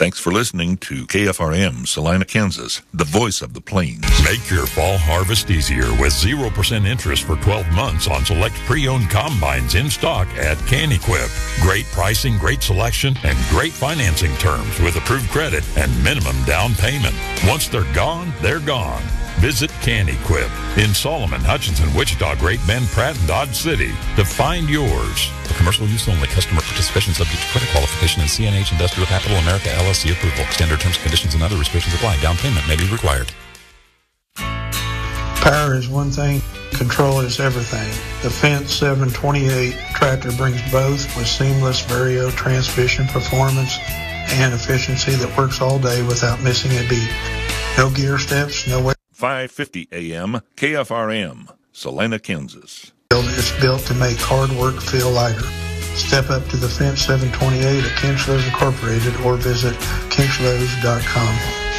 Thanks for listening to KFRM, Salina, Kansas, the voice of the plains. Make your fall harvest easier with 0% interest for 12 months on select pre-owned combines in stock at CanEquip. Great pricing, great selection, and great financing terms with approved credit and minimum down payment. Once they're gone, they're gone. Visit CanEquip in Solomon, Hutchinson, Wichita, Great Bend, Pratt, and Dodge City to find yours. For commercial use only. Customer participation subject to credit qualification and CNH Industrial Capital America LLC approval. Standard terms, conditions, and other restrictions apply. Down payment may be required. Power is one thing. Control is everything. The Fendt 728 tractor brings both with seamless Vario transmission performance and efficiency that works all day without missing a beat. No gear steps, no way. 5:50 a.m. KFRM, Salina, Kansas. It's built to make hard work feel lighter. Step up to the Fendt 728 at Kinchlows Incorporated or visit kinchlows.com.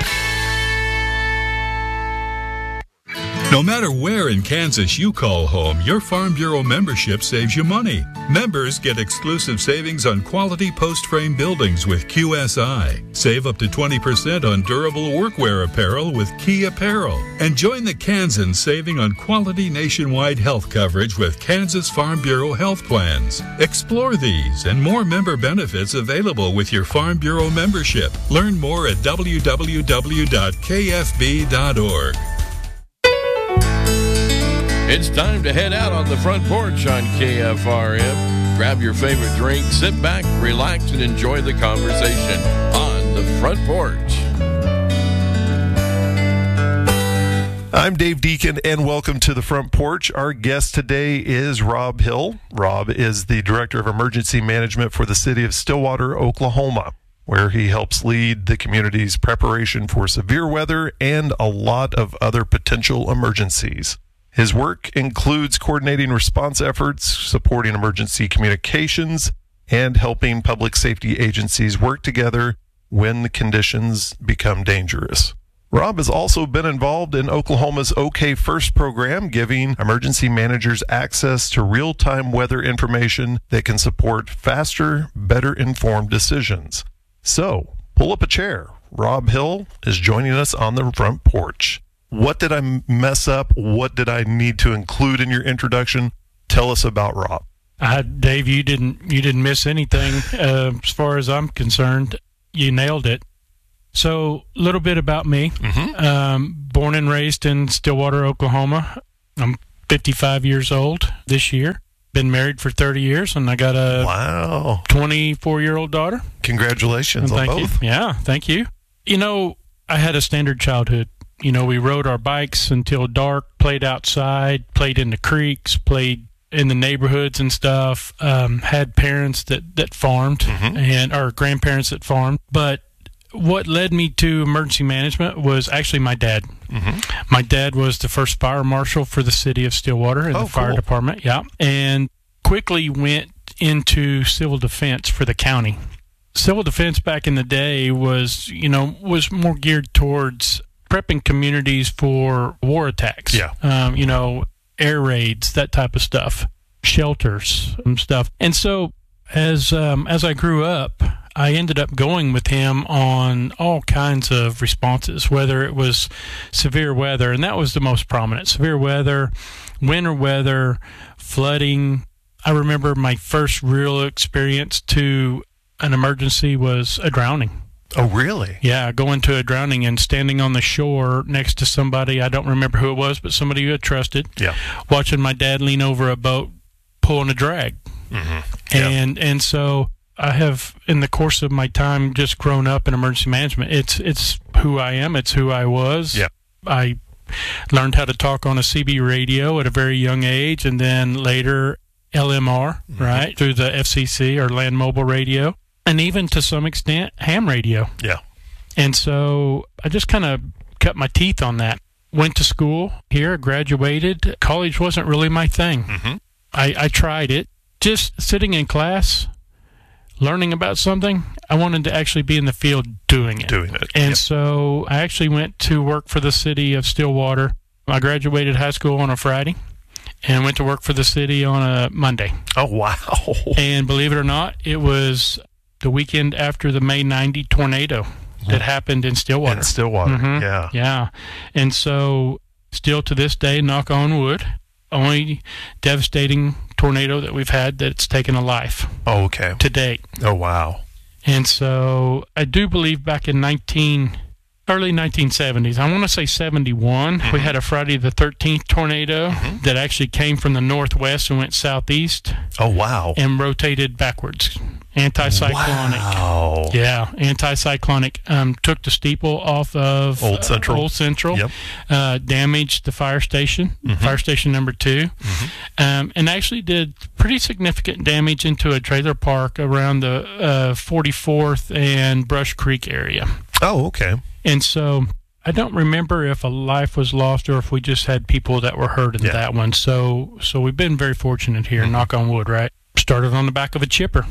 No matter where in Kansas you call home, your Farm Bureau membership saves you money. Members get exclusive savings on quality post-frame buildings with QSI. Save up to 20% on durable workwear apparel with Key Apparel. And join the Kansans saving on quality nationwide health coverage with Kansas Farm Bureau health plans. Explore these and more member benefits available with your Farm Bureau membership. Learn more at www.kfb.org. It's time to head out on the front porch on KFRM. Grab your favorite drink, sit back, relax, and enjoy the conversation on the front porch. I'm Dave Deacon, and welcome to the front porch. Our guest today is Rob Hill. Rob is the Director of Emergency Management for the city of Stillwater, Oklahoma, where he helps lead the community's preparation for severe weather and a lot of other potential emergencies. His work includes coordinating response efforts, supporting emergency communications, and helping public safety agencies work together when the conditions become dangerous. Rob has also been involved in Oklahoma's OK First program, giving emergency managers access to real-time weather information that can support faster, better informed decisions. So, pull up a chair. Rob Hill is joining us on the front porch. What did I mess up? What did I need to include in your introduction? Tell us about Rob. Dave, you didn't miss anything as far as I'm concerned. You nailed it. So, a little bit about me. Born and raised in Stillwater, Oklahoma. I'm 55 years old this year. Been married for 30 years, and I got a 24-year-old daughter. Congratulations on both. Yeah, thank you. You know, I had a standard childhood. You know, we rode our bikes until dark, played outside, played in the creeks, played in the neighborhoods and stuff, had parents that farmed and our grandparents that farmed. But what led me to emergency management was actually my dad. My dad was the first fire marshal for the city of Stillwater in the fire department, and quickly went into civil defense for the county. Civil defense back in the day was more geared towards prepping communities for war attacks. Air raids, that type of stuff, shelters and stuff. And so as I grew up, I ended up going with him on all kinds of responses, whether it was severe weather, and that was the most prominent. Severe weather, winter weather, flooding. I remember my first real experience to an emergency was a drowning. Oh, really? Yeah, going to a drowning and standing on the shore next to somebody, I don't remember who it was, but somebody you had trusted. Yeah. Watching my dad lean over a boat, pulling a drag. And so I have, in the course of my time, just grown up in emergency management. It's who I am. It's who I was. Yeah. I learned how to talk on a CB radio at a very young age, and then later LMR, right, through the FCC or Land Mobile Radio. And even to some extent, ham radio. Yeah. And so I just kind of cut my teeth on that. Went to school here, graduated. College wasn't really my thing. I tried it. Just sitting in class, learning about something, I wanted to actually be in the field doing it. And so I actually went to work for the city of Stillwater. I graduated high school on a Friday and went to work for the city on a Monday. Oh, wow. And believe it or not, it was the weekend after the May 90 tornado that happened in Stillwater. In Stillwater, yeah. Yeah. And so still to this day, knock on wood, only devastating tornado that we've had that's taken a life. Oh, okay. To date. Oh, wow. And so I do believe back in early 1970s, I want to say 71, we had a Friday the 13th tornado that actually came from the northwest and went southeast. Oh, wow. And rotated backwards. Anticyclonic. Wow. Yeah, anticyclonic. Took the steeple off of Old Central. Yep. Damaged the fire station, fire station number 2, and actually did pretty significant damage into a trailer park around the 44th and Brush Creek area. Oh, okay. And so I don't remember if a life was lost or if we just had people that were hurt in that one. So we've been very fortunate here, knock on wood, right? Started on the back of a chipper.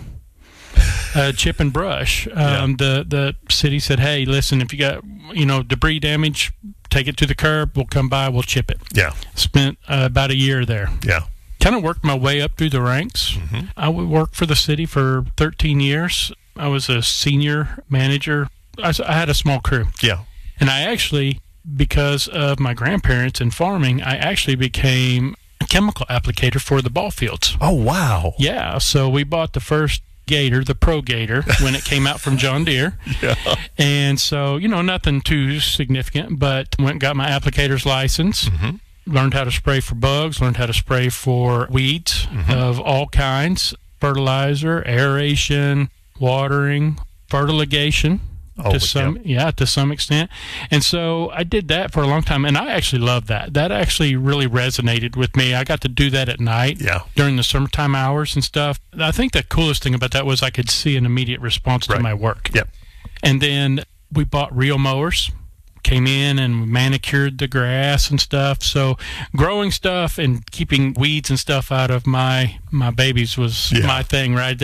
Chip and brush. The city said, hey, listen, if you got, debris damage, take it to the curb. We'll come by. We'll chip it. Yeah. Spent about a year there. Yeah. Kind of worked my way up through the ranks. I worked for the city for 13 years. I was a senior manager. I had a small crew. Yeah. And I actually, because of my grandparents and farming, I actually became a chemical applicator for the ball fields. Oh, wow. Yeah. So we bought the first Gator, the Pro Gator, when it came out from John Deere. Yeah. And so, nothing too significant, but went and got my applicator's license, learned how to spray for bugs, learned how to spray for weeds of all kinds, fertilizer, aeration, watering, fertigation. To some extent. And so I did that for a long time, and I actually loved that. That actually really resonated with me. I got to do that at night during the summertime hours and stuff. I think the coolest thing about that was I could see an immediate response to my work. Yep. And then we bought real mowers, came in and manicured the grass and stuff. So growing stuff and keeping weeds and stuff out of my babies was my thing, right?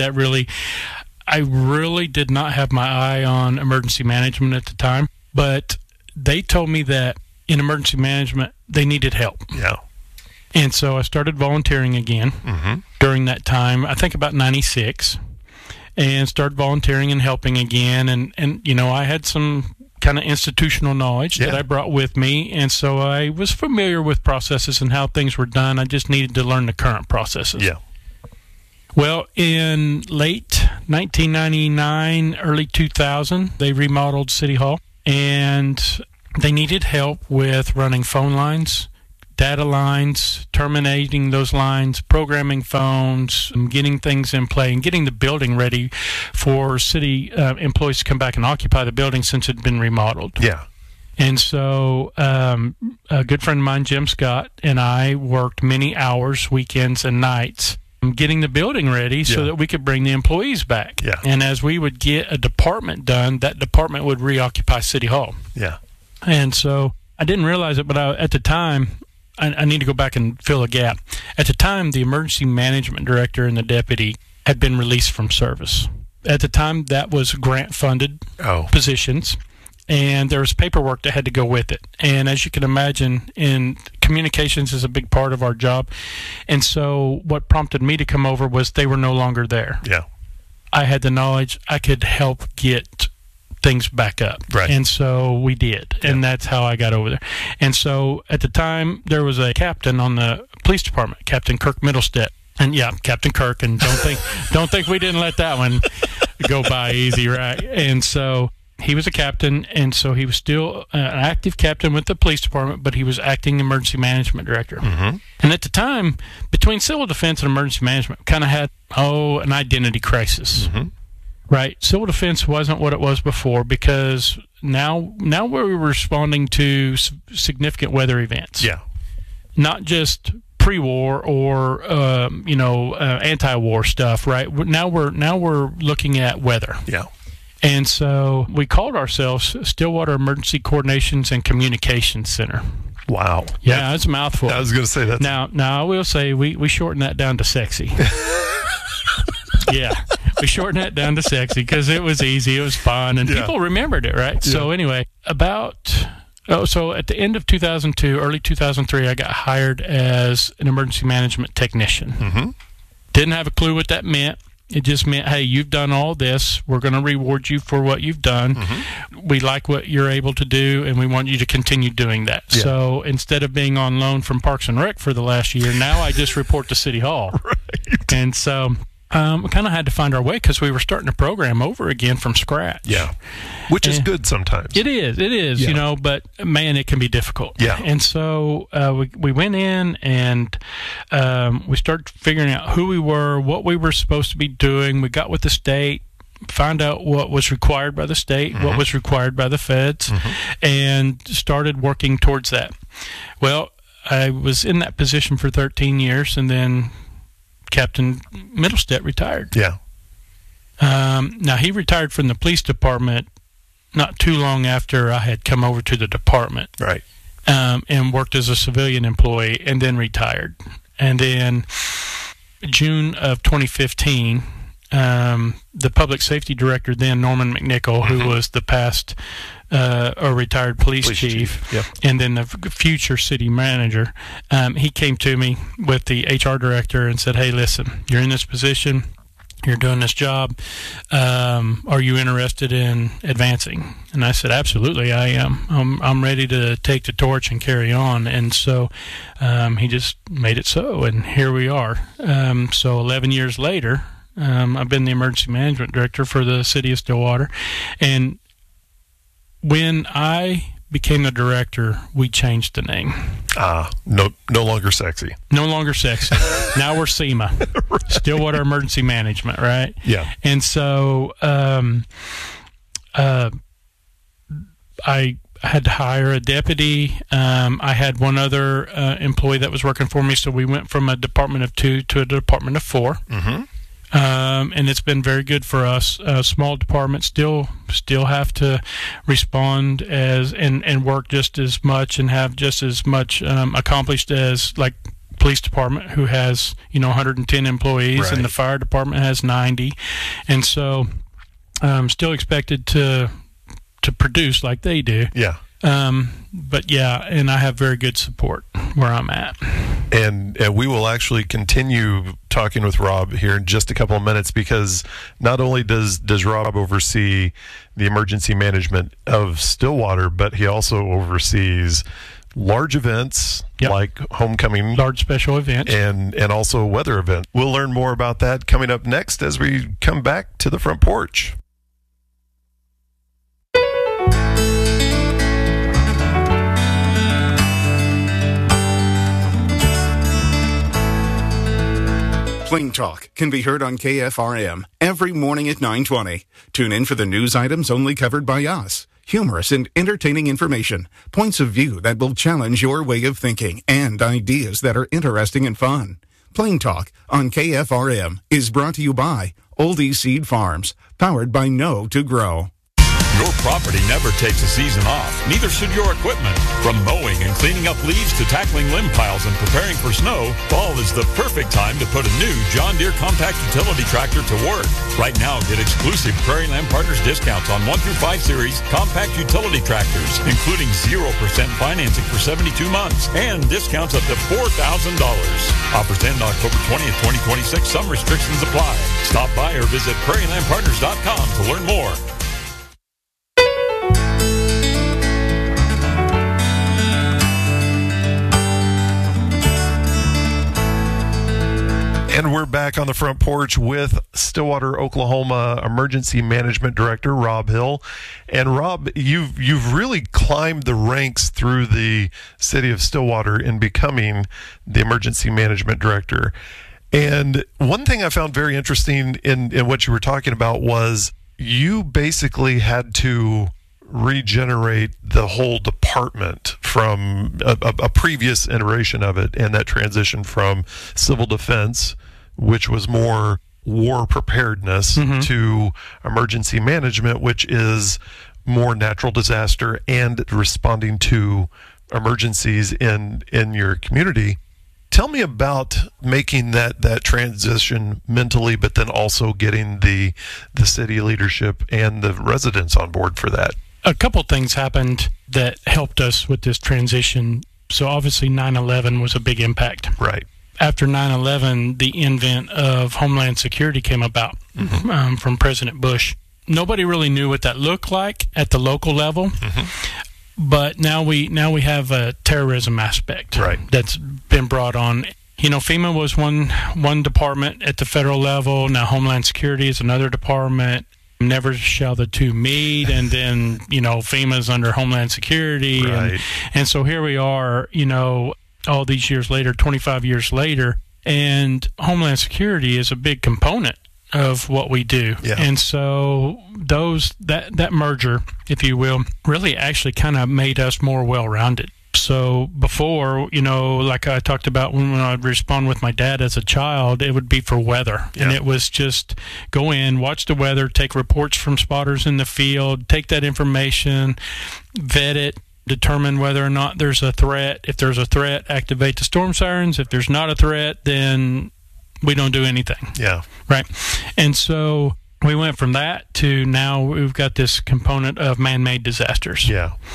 I really did not have my eye on emergency management at the time, but they told me that in emergency management, they needed help. Yeah. And so I started volunteering again during that time, I think about 96, and started volunteering and helping again. And I had some kind of institutional knowledge that I brought with me, and so I was familiar with processes and how things were done. I just needed to learn the current processes. Yeah. Well, in late 1999, early 2000, they remodeled City Hall, and they needed help with running phone lines, data lines, terminating those lines, programming phones, getting things in play, and getting the building ready for city employees to come back and occupy the building since it had been remodeled. Yeah. And so a good friend of mine, Jim Scott, and I worked many hours, weekends and nights, getting the building ready so that we could bring the employees back. Yeah. And as we would get a department done, that department would reoccupy City Hall. Yeah. And so I didn't realize it, but at the time, I need to go back and fill a gap. At the time, the emergency management director and the deputy had been released from service. At the time, that was grant-funded positions, and there was paperwork that had to go with it. And as you can imagine, communications is a big part of our job. And so what prompted me to come over was they were no longer there. Yeah. I had the knowledge I could help get things back up. Right. And so we did. Yeah. And that's how I got over there. And so at the time, there was a captain on the police department, Captain Kirk Middlestead. And Captain Kirk. And don't think we didn't let that one go by easy, right? And so he was a captain, and so he was still an active captain with the police department, but he was acting emergency management director. Mm-hmm. And at the time, between civil defense and emergency management, kind of had, an identity crisis. Mm-hmm. Right? Civil defense wasn't what it was before because now we're responding to significant weather events. Yeah. Not just pre-war or anti-war stuff, right? Now we're looking at weather. Yeah. And so we called ourselves Stillwater Emergency Coordinations and Communications Center. Wow. Yeah, it's a mouthful. I was going to say that. Now I will say we shortened that down to sexy. Yeah, we shortened that down to sexy because it was easy, it was fun, and people remembered it, right? Yeah. So anyway, so at the end of 2002, early 2003, I got hired as an emergency management technician. Mm-hmm. Didn't have a clue what that meant. It just meant, hey, you've done all this. We're going to reward you for what you've done. We like what you're able to do, and we want you to continue doing that. Yeah. So instead of being on loan from Parks and Rec for the last year, now I just report to City Hall. Right. And so we kind of had to find our way because we were starting a program over again from scratch. Yeah. Which is good sometimes. It is, Yeah. but man, it can be difficult. Yeah. And so we went in and we started figuring out who we were, what we were supposed to be doing. We got with the state, found out what was required by the state, what was required by the feds, and started working towards that. Well, I was in that position for 13 years, and then Captain Middlestead retired. Yeah. Now, he retired from the police department not too long after I had come over to the department. Right. And worked as a civilian employee and then retired. And then June of 2015, the public safety director then, Norman McNichol, who was the past or retired police chief, Yep. and then the future city manager, he came to me with the HR director and said, hey, listen, you're in this position. You're doing this job. Are you interested in advancing? And I said, absolutely, I am. I'm ready to take the torch and carry on. And so he just made it so, and here we are. So 11 years later, I've been the emergency management director for the city of Stillwater. And when I became the director, we changed the name. No longer sexy. No longer sexy. Now we're SEMA, right. Stillwater Emergency Management, right? Yeah. And so I had to hire a deputy. I had one other employee that was working for me, so we went from a department of 2 to a department of 4. And it's been very good for us. Small departments still have to respond as and work just as much and have just as much accomplished as like police department, who has 110 employees, right. and the fire department has 90, and so still expected to produce like they do. Yeah. But yeah, and I have very good support where I'm at. And we will actually continue talking with Rob here in just a couple of minutes, because not only does Rob oversee the emergency management of Stillwater, but he also oversees large events like homecoming, large special events, and also weather events. We'll learn more about that coming up next as we come back to the front porch. Plain Talk can be heard on KFRM every morning at 9:20. Tune in for the news items only covered by us. Humorous and entertaining information, points of view that will challenge your way of thinking, and ideas that are interesting and fun. Plain Talk on KFRM is brought to you by Oldie Seed Farms, powered by Know to Grow. Your property never takes a season off, neither should your equipment. From mowing and cleaning up leaves to tackling limb piles and preparing for snow, fall is the perfect time to put a new John Deere compact utility tractor to work. Right now, get exclusive Prairie Land Partners discounts on 1 through 5 series compact utility tractors, including 0% financing for 72 months and discounts up to $4,000. Offers end October 20th, 2026. Some restrictions apply. Stop by or visit prairielandpartners.com to learn more. And we're back on the front porch with Stillwater, Oklahoma Emergency Management Director Rob Hill. And Rob, you've really climbed the ranks through the city of Stillwater in becoming the Emergency Management Director. And one thing I found very interesting in what you were talking about was you basically had to regenerate the whole department from a previous iteration of it, and that transition from civil defense, which was more war preparedness, to emergency management, which is more natural disaster and responding to emergencies in your community. Tell me about making that transition mentally, but then also getting the city leadership and the residents on board for that. A couple things happened that helped us with this transition. So obviously 9/11 was a big impact. Right. after 9/11, the invent of Homeland Security came about from President Bush. Nobody really knew what that looked like at the local level, but now we have a terrorism aspect that's been brought on. You know, FEMA was one department at the federal level. Now Homeland Security is another department. Never shall the two meet. And then, you know, FEMA's under Homeland Security. And so here we are, you know, all these years later, 25 years later, and Homeland Security is a big component of what we do. And so that merger, if you will, really actually kind of made us more well-rounded. So before, you know, like I talked about when I'd respond with my dad as a child, it would be for weather. And it was just go in, watch the weather, take reports from spotters in the field, take that information, vet it, determine whether or not there's a threat. If there's a threat, activate the storm sirens. If there's not a threat, then we don't do anything. Right. And so we went from that to now we've got this component of man-made disasters.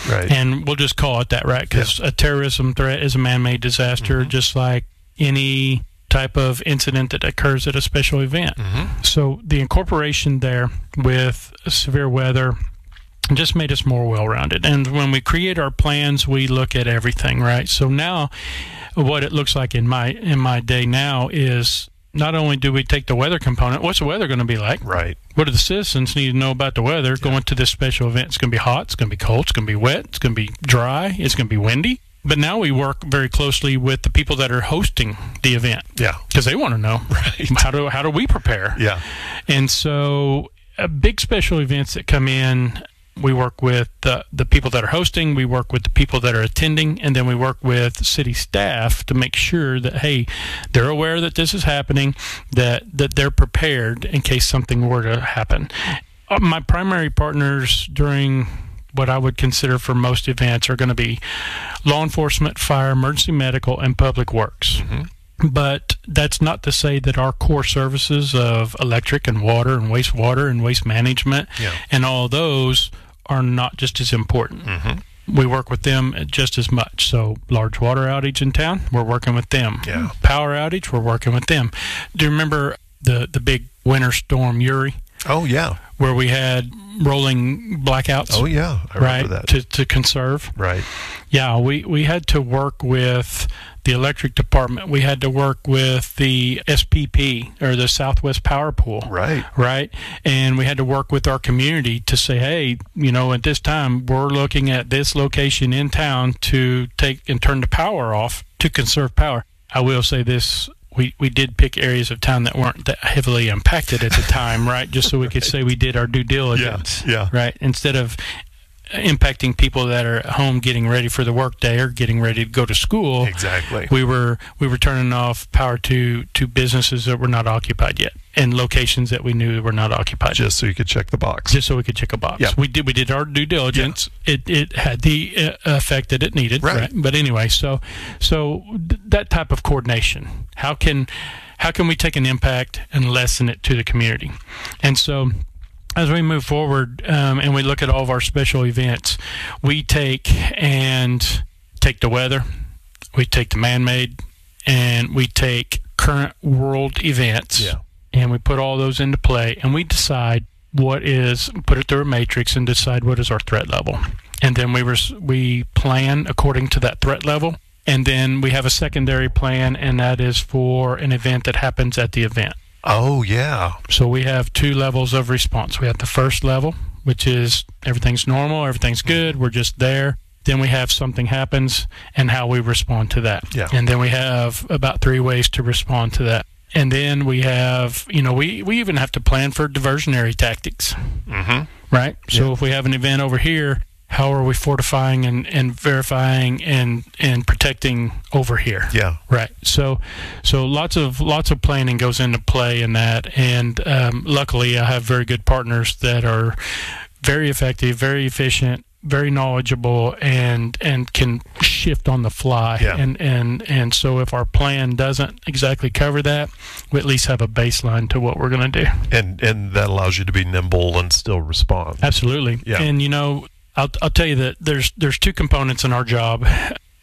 And we'll just call it that, right? Because a terrorism threat is a man-made disaster, just like any type of incident that occurs at a special event. So the incorporation there with severe weather just made us more well-rounded. And when we create our plans, we look at everything, right? So now what it looks like in my day now is not only do we take the weather component, what's the weather going to be like? What do the citizens need to know about the weather going to this special event? It's going to be hot, it's going to be cold, it's going to be wet, it's going to be dry, it's going to be windy. But now we work very closely with the people that are hosting the event. Because they want to know, how do we prepare? And so big special events that come in, we work with the people that are hosting, we work with the people that are attending, and then we work with city staff to make sure that, hey, they're aware that this is happening, that they're prepared in case something were to happen. My primary partners during what I would consider for most events are going to be law enforcement, fire, emergency medical, and public works. But that's not to say that our core services of electric and water and waste management and all those are not just as important. We work with them just as much. So large water outage in town, we're working with them. Power outage, we're working with them. Do you remember the big winter storm Uri? Where we had rolling blackouts. I remember that. To conserve. We had to work with the electric department. We had to work with the SPP, or the Southwest Power Pool. And we had to work with our community to say, hey, you know, at this time, we're looking at this location in town to take and turn the power off to conserve power. I will say this. We did pick areas of town that weren't that heavily impacted at the time, right? Just so we could say we did our due diligence, right? Instead of impacting people that are at home getting ready for the workday or getting ready to go to school. We were turning off power to businesses that were not occupied yet, and locations that we knew were not occupied. Just so you could check the box. Just so we could check a box. We did our due diligence. It had the effect that it needed. Right. But anyway, so that type of coordination. How can we take an impact and lessen it to the community? And so as we move forward and we look at all of our special events, we take the weather, we take the man-made, and we take current world events, and we put all those into play, and we decide put it through a matrix and decide what is our threat level. And then we plan according to that threat level, and then we have a secondary plan, and that is for an event that happens at the event. So we have two levels of response. We have the first level, which is everything's normal, everything's good, we're just there. Then we have something happens and how we respond to that. And then we have about 3 ways to respond to that. And then we have, we even have to plan for diversionary tactics. Right? So if we have an event over here, how are we fortifying and verifying and protecting over here? Right. So lots of planning goes into play in that, and luckily I have very good partners that are very effective, very efficient, very knowledgeable, and can shift on the fly. And so if our plan doesn't exactly cover that, we at least have a baseline to what we're going to do. And that allows you to be nimble and still respond. Absolutely. And I'll tell you that there's two components in our job.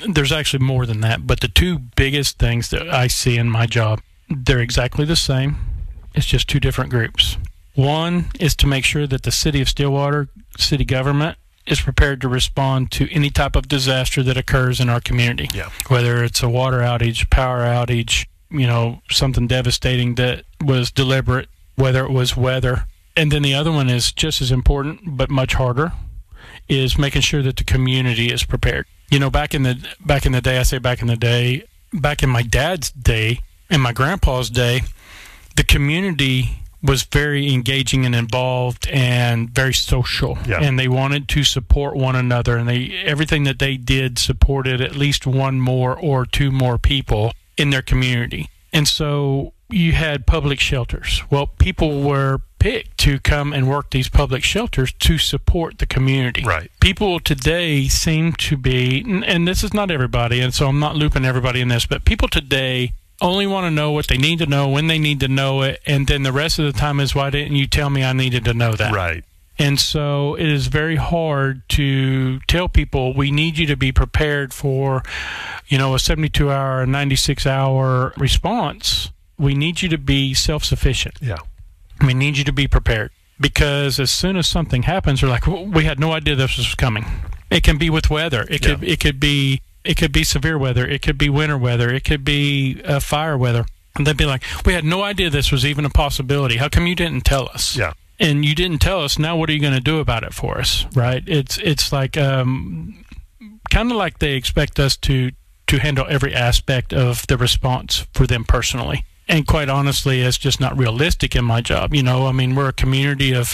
there's actually more than that, but the two biggest things that I see in my job, they're exactly the same. It's just two different groups. One is to make sure that the city of Stillwater, city government, is prepared to respond to any type of disaster that occurs in our community. Yeah. Whether it's a water outage, power outage, something devastating that was deliberate, whether it was weather. And then the other one is just as important, but much harder, is making sure that the community is prepared. Back in the day, I say back in the day, back in my dad's day and my grandpa's day, the community was very engaging and involved and very social. Yeah. And they wanted to support one another, and everything that they did supported at least one more or two more people in their community. And so you had public shelters. Well, people were picked to come and work these public shelters to support the community. Right. People today seem to be, and this is not everybody, and so I'm not looping everybody in this, but people today only want to know what they need to know when they need to know it, and then the rest of the time is, why didn't you tell me I needed to know that? Right. And so it is very hard to tell people, we need you to be prepared for, a 72-hour, 96-hour response. We need you to be self-sufficient. Yeah. We need you to be prepared, because as soon as something happens, we're like, we had no idea this was coming. It can be with weather. It could be severe weather. It could be winter weather. It could be fire weather. And they'd be like, we had no idea this was even a possibility. How come you didn't tell us? Yeah. And you didn't tell us. Now what are you going to do about it for us? Right? It's like kind of like they expect us to handle every aspect of the response for them personally. And quite honestly, it's just not realistic in my job. We're a community of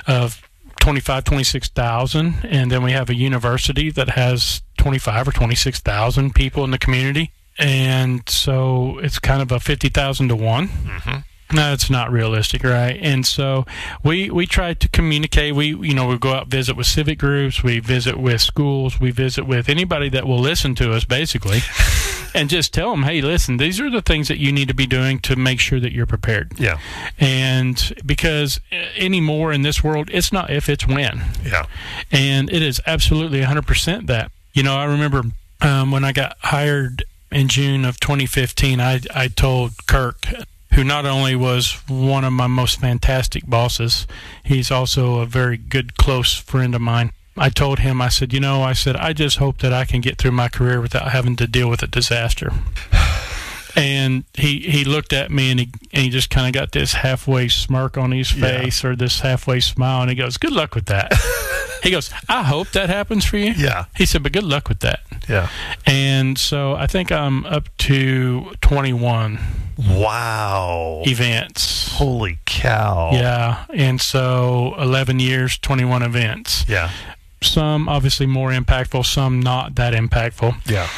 26,000, and then we have a university that has 25 or 26,000 people in the community, and so it's kind of a 50,000 to 1. Mm-hmm. No, it's not realistic, right? And so we try to communicate. We go out, visit with civic groups, we visit with schools, we visit with anybody that will listen to us, basically, and just tell them, hey, listen, these are the things that you need to be doing to make sure that you're prepared. Yeah. And because anymore in this world, it's not if, it's when. Yeah. And it is absolutely 100% that. I remember when I got hired in June of 2015, I told Kirk, who not only was one of my most fantastic bosses, he's also a very good, close friend of mine. I told him, I said, I just hope that I can get through my career without having to deal with a disaster. And he looked at me, and he just kind of got this halfway smirk on his face, or this halfway smile, and he goes, good luck with that. He goes, I hope that happens for you. Yeah. He said, but good luck with that. Yeah. And so I think I'm up to 21. Wow. Events. Holy cow. Yeah. And so 11 years, 21 events. Yeah. Some obviously more impactful, some not that impactful. Yeah.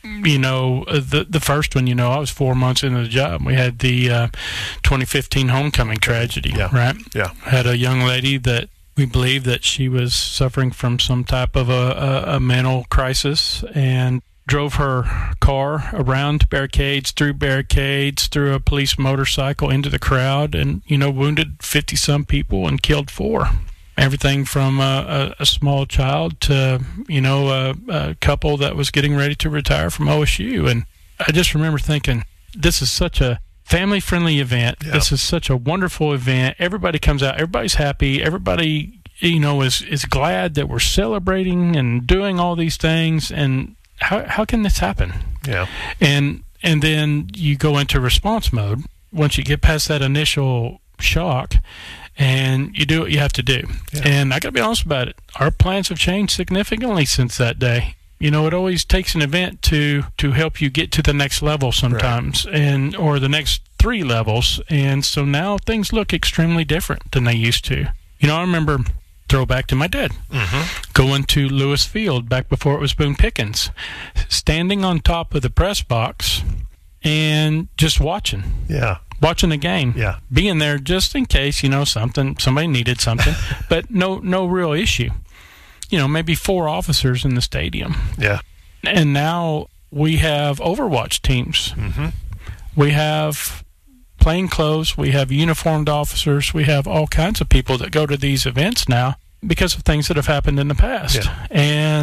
The first one, I was 4 months into the job. We had the 2015 homecoming tragedy, right? Yeah. I had a young lady that we believe that she was suffering from some type of a mental crisis, and drove her car around barricades, through a police motorcycle into the crowd, and, wounded 50-some people and killed 4. Everything from a small child to, a couple that was getting ready to retire from OSU. And I just remember thinking, this is such a family-friendly event. Yeah. This is such a wonderful event. Everybody comes out. Everybody's happy. Everybody, is glad that we're celebrating and doing all these things. And how can this happen? Yeah. And then you go into response mode once you get past that initial shock, and you do what you have to do. Yeah. And I got to be honest about it. Our plans have changed significantly since that day. It always takes an event to help you get to the next level sometimes, right, or the next 3 levels. And so now things look extremely different than they used to. I remember, throwback to my dad, going to Lewis Field back before it was Boone Pickens, standing on top of the press box and just watching. Yeah. Watching the game, being there just in case, somebody needed something, but no real issue. Maybe 4 officers in the stadium. Yeah. And now we have Overwatch teams. Mm-hmm. We have plainclothes. We have uniformed officers. We have all kinds of people that go to these events now because of things that have happened in the past. Yeah. And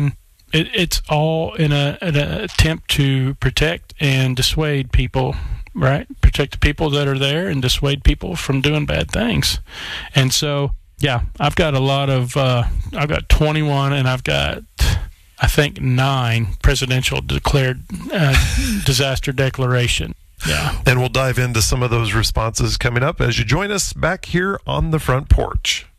it's all in an attempt to protect and dissuade people, right? Protect the people that are there and dissuade people from doing bad things. And so, yeah, I've got a lot of, I've got 21, and I've got, I think, 9 presidential declared disaster declaration. Yeah. And we'll dive into some of those responses coming up as you join us back here on the Front Porch.